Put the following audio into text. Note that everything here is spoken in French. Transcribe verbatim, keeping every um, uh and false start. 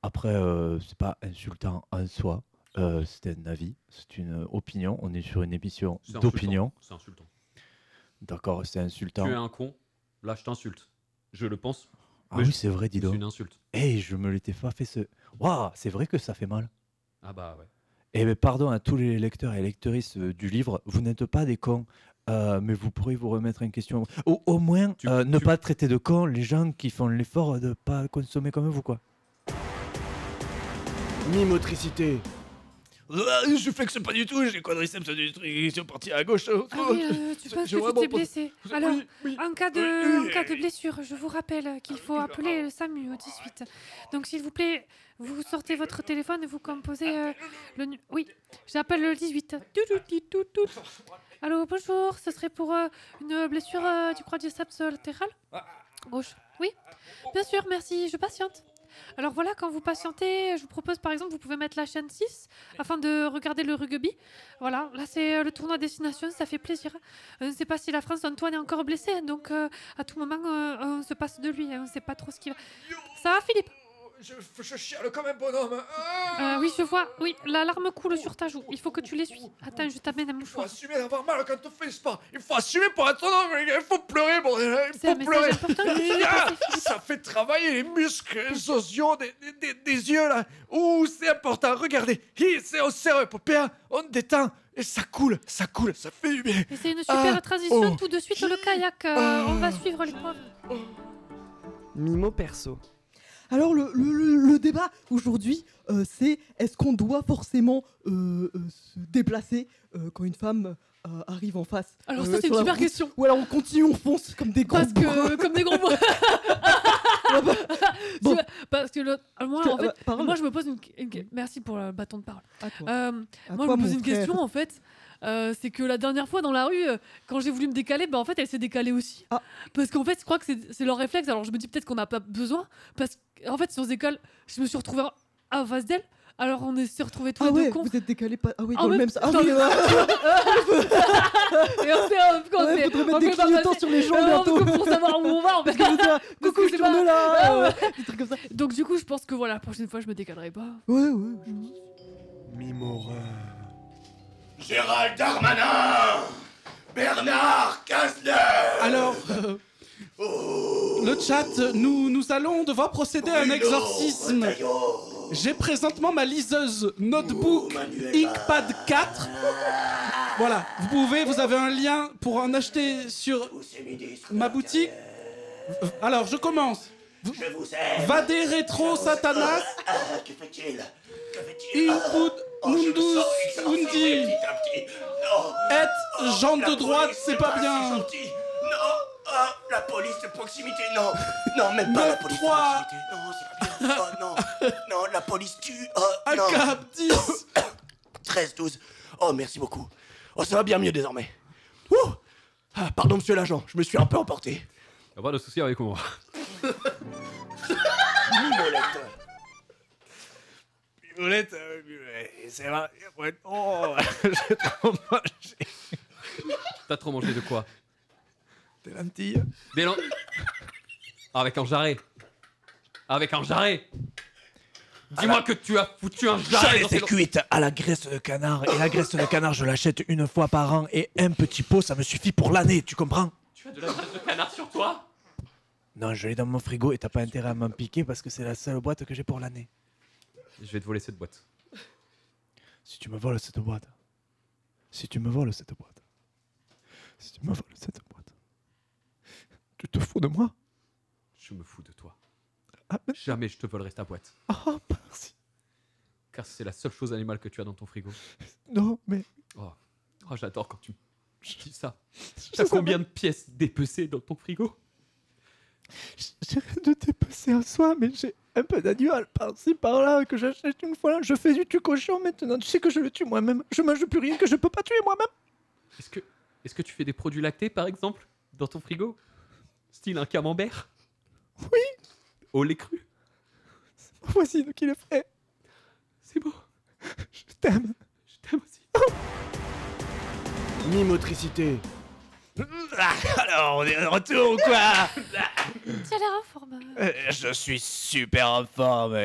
après, euh, c'est pas insultant en soi. Euh, c'est un avis, c'est une opinion. On est sur une émission C'est insultant. d'opinion. C'est insultant. D'accord, c'est insultant. Tu es un con, là je t'insulte. Je le pense. Ah mais oui, je- c'est vrai, dis C'est donc. une insulte. Eh, je me l'étais pas fait ce. Waouh, c'est vrai que ça fait mal. Ah bah ouais. Eh bien, pardon à tous les lecteurs et lectrices euh, du livre, vous n'êtes pas des cons, euh, mais vous pourrez vous remettre en question. Ou au moins, Tu- euh, ne tu- pas traiter de cons les gens qui font l'effort de pas consommer comme vous, quoi. Mimotricité. Je flexe pas du tout, j'ai quadriceps du truc, ils sont partis à gauche. Ah oui, euh, tu penses que tu t'es blessé. Alors, en cas, de, en cas de blessure, je vous rappelle qu'il faut appeler le SAMU au dix-huit. Donc, s'il vous plaît, vous sortez votre téléphone et vous composez euh, le... nu- Oui, j'appelle le dix-huit. Tout, tout, tout, tout, tout. Allô, bonjour, ce serait pour euh, une blessure euh, du quadriceps latéral gauche. Oui, bien sûr, merci, je patiente. Alors voilà, quand vous patientez, je vous propose par exemple, vous pouvez mettre la chaîne six afin de regarder le rugby. Voilà, là c'est euh, le tournoi Destination, ça fait plaisir. Euh, je ne sais pas si la France d'Antoine est encore blessé, donc euh, à tout moment euh, on se passe de lui, hein, on ne sait pas trop ce qui va. Ça va Philippe? Je, je chiale comme un bonhomme. Euh, Oui, je vois, oui, la larme coule sur ta joue, il faut que tu l'essuies. Attends, je t'amène un Il faut mouchoir. assumer d'avoir mal quand on fait le sport. Il faut assumer pour être un homme. Il faut pleurer, bordel. Il C'est un faut message pleurer. important que tu fais Ah, passer, Philippe. ça fait travailler les muscles sociaux des, des, des- des yeux, là. Ouh, c'est important. Regardez. Hi, c'est on serre les paupières, on détend. Et ça coule, ça coule, ça fait du bien. Et c'est une super Ah, transition, oh. tout de suite le kayak, euh, Ah. on va suivre les preuves. Mimo perso. Alors le, le- le- le débat aujourd'hui, euh, c'est est-ce qu'on doit forcément euh, euh, se déplacer euh, quand une femme euh, arrive en face Alors euh, ça c'est sur une la super route. question. Ou alors on continue, on fonce comme des gros Parce que, comme des gros mots. Bon. Parce que le- moi, Tu- en fait, euh, parole. moi, je me pose une, une- merci pour le bâton de parole. À toi. Euh, À moi, toi, je me pose mon une frère. question en fait. Euh, c'est que la dernière fois dans la rue, euh, quand j'ai voulu me décaler, bah en fait, elle s'est décalée aussi. Ah. Parce qu'en fait, je crois que c'est c'est leur réflexe. Alors, je me dis peut-être qu'on n'a pas besoin. Parce qu'en fait, si on se décale, je me suis retrouvée en face d'elle. Alors, on s'est retrouvés tous Ah les ouais, deux cons. vous êtes décalé pas. Ah oui, Ah dans le ouais, même sens. Ah dans oui, le- Et on s'est on ouais, s'est- faudrait on mettre des fait pas clignotants passer- sur les jambes Euh, bientôt. Pour savoir où on va, on fait Parce que je veux dire, Coucou, coucou, c'est je tourne pas- là. Ah euh, ouais. Des trucs comme ça. Donc, du coup, je pense que voilà, la prochaine fois, je me décalerai pas. Ouais, ouais. Mimoreur. Gérald Darmanin, Bernard Cazeneuve. Alors, le chat, nous, nous allons devoir procéder à un exorcisme. J'ai présentement ma liseuse Notebook Inkpad quatre. Voilà, vous pouvez, vous avez un lien pour en acheter sur ma boutique. Alors, je commence. Je vous aime. Vade Retro Satanas, Ah, que fait-il Que fait-il Input Oh, je le Mundus sens, il s'en sort Mundi, petit à petit. Non. et jambe La de droite, police, c'est pas si bien. gentil. Non. Ah, la police de proximité, non. Non, même pas la neuf, police trois. de proximité. Non, c'est pas bien. Oh non. Non, la police tue. Oh, non. Acap dix. treize douze. Oh, merci beaucoup. Oh, ça va bien mieux désormais. Ouh. Ah, pardon, monsieur l'agent, je me suis un peu emporté. Y'a pas de soucis avec moi. Mimolette. Violette, euh, c'est vrai. Ouais, oh, j'ai trop mangé. T'as trop mangé de quoi? Des lentilles. Des lan- Avec un jarret. Avec un jarret. Dis-moi que tu as foutu un jarret J'avais dans été tes... cuite à la graisse de canard. Et la graisse de canard, je l'achète une fois par an. Et un petit pot, ça me suffit pour l'année, tu comprends? Tu as de la graisse de canard sur toi? Non, je l'ai dans mon frigo et t'as pas intérêt à m'en piquer parce que c'est la seule boîte que j'ai pour l'année. Je vais te voler cette boîte. Si tu me voles cette boîte. Si tu me voles cette boîte. Si tu me voles cette boîte. Tu te fous de moi? Je me fous de toi. Ah, mais... Jamais je te volerai ta boîte. Oh, merci. Car c'est la seule chose animale que tu as dans ton frigo. Non, mais... Oh, oh j'adore quand tu me dis ça. Je T'as sais combien de pièces dépecées dans ton frigo? J'ai rien de dépassé en soi, mais j'ai un peu d'animal par-ci par-là que j'achète une fois. Je fais du tue cochon maintenant. Tu sais que je le tue moi-même. Je mange plus rien que je peux pas tuer moi-même. Est-ce que, est-ce que tu fais des produits lactés par exemple dans ton frigo? Style un camembert? Oui. Au lait cru? C'est ma voisine qui le fait. C'est beau. Je t'aime. Je t'aime aussi. Mimotricité. Alors, on est de retour ou quoi? Tu as l'air en forme. Euh, Je suis super en forme.